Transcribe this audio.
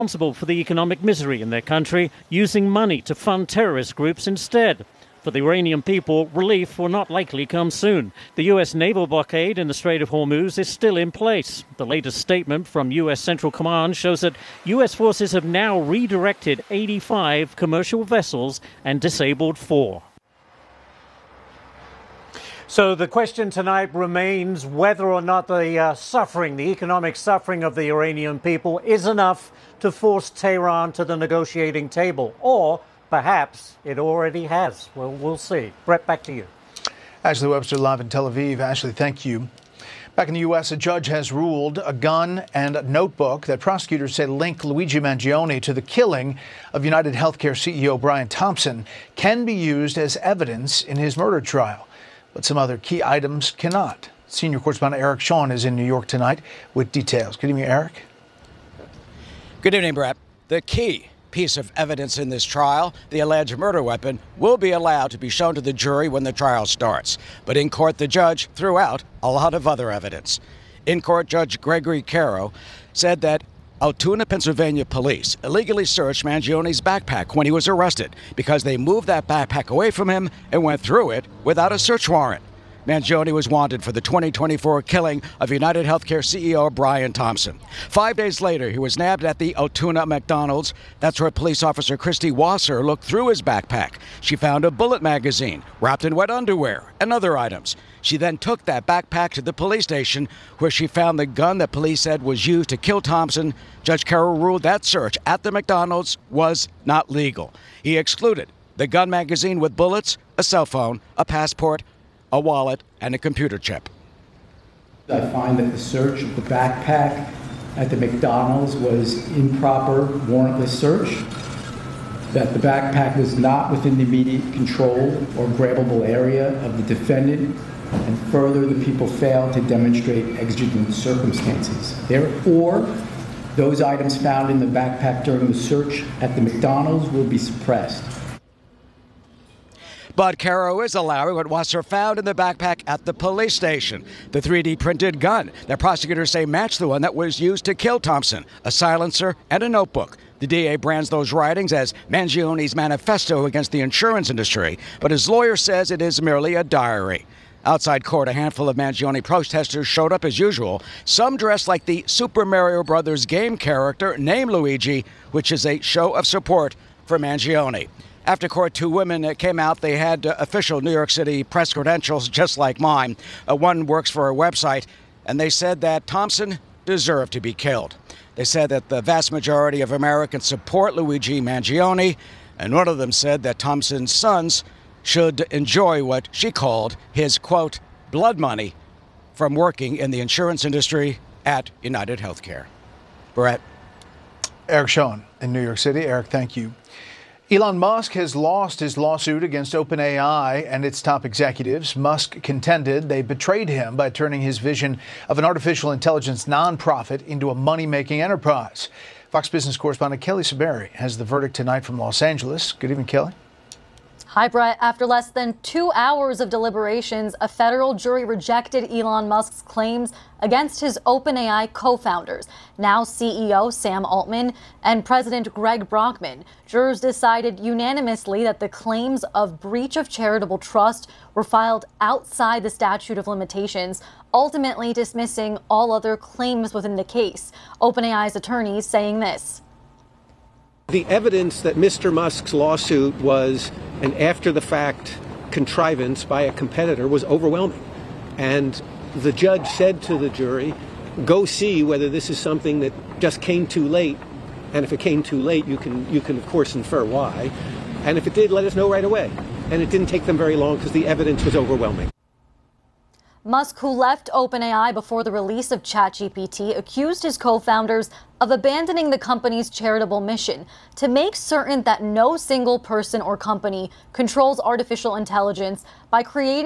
responsible for the economic misery in their country, using money to fund terrorist groups instead. For the Iranian people, relief will not likely come soon. The U.S. naval blockade in the Strait of Hormuz is still in place. The latest statement from U.S. Central Command shows that U.S. forces have now redirected 85 commercial vessels and disabled 4. So the question tonight remains whether or not the economic suffering of the Iranian people is enough to force Tehran to the negotiating table, or perhaps it already has. Well, we'll see. Brett, back to you. Ashley Webster live in Tel Aviv. Ashley, thank you. Back in the U.S., a judge has ruled a gun and a notebook that prosecutors say link Luigi Mangione to the killing of United Healthcare CEO Brian Thompson can be used as evidence in his murder trial. But some other key items cannot. Senior correspondent Eric Shawn is in New York tonight with details. Good evening, Eric. Good evening, Brett. The key piece of evidence in this trial, the alleged murder weapon, will be allowed to be shown to the jury when the trial starts. But in court, the judge threw out a lot of other evidence. In court, Judge Gregory Caro said that Altoona, Pennsylvania police illegally searched Mangione's backpack when he was arrested because they moved that backpack away from him and went through it without a search warrant. Mangione was wanted for the 2024 killing of United Healthcare CEO Brian Thompson. 5 days later, he was nabbed at the Altoona McDonald's. That's where police officer Christy Wasser looked through his backpack. She found a bullet magazine wrapped in wet underwear and other items. She then took that backpack to the police station where she found the gun that police said was used to kill Thompson. Judge Carroll ruled that search at the McDonald's was not legal. He excluded the gun magazine with bullets, a cell phone, a passport, a wallet, and a computer chip. I find that the search of the backpack at the McDonald's was improper, warrantless search, that the backpack was not within the immediate control or grabbable area of the defendant, and further, the people failed to demonstrate exigent circumstances. Therefore, those items found in the backpack during the search at the McDonald's will be suppressed. But Caro is allowing what Wasser found in the backpack at the police station. The 3D printed gun that prosecutors say matched the one that was used to kill Thompson, a silencer and a notebook. The DA brands those writings as Mangione's manifesto against the insurance industry, but his lawyer says it is merely a diary. Outside court, a handful of Mangione protesters showed up as usual, some dressed like the Super Mario Brothers game character named Luigi, which is a show of support for Mangione. After court, 2 women came out. They had official New York City press credentials, just like mine. One works for a website, and they said that Thompson deserved to be killed. They said that the vast majority of Americans support Luigi Mangione, and one of them said that Thompson's sons should enjoy what she called his, quote, blood money from working in the insurance industry at United Healthcare. Brett. Eric Shawn in New York City. Eric, thank you. Elon Musk has lost his lawsuit against OpenAI and its top executives. Musk contended they betrayed him by turning his vision of an artificial intelligence nonprofit into a money-making enterprise. Fox Business correspondent Kelly Saberi has the verdict tonight from Los Angeles. Good evening, Kelly. Hi, Brett. After less than 2 hours of deliberations, a federal jury rejected Elon Musk's claims against his OpenAI co-founders, now CEO Sam Altman and President Greg Brockman. Jurors decided unanimously that the claims of breach of charitable trust were filed outside the statute of limitations, ultimately dismissing all other claims within the case. OpenAI's attorneys saying this. The evidence that Mr. Musk's lawsuit was an after-the-fact contrivance by a competitor was overwhelming. And the judge said to the jury, go see whether this is something that just came too late. And if it came too late, you can of course infer why. And if it did, let us know right away. And it didn't take them very long because the evidence was overwhelming. Musk, who left OpenAI before the release of ChatGPT, accused his co-founders of abandoning the company's charitable mission to make certain that no single person or company controls artificial intelligence by creating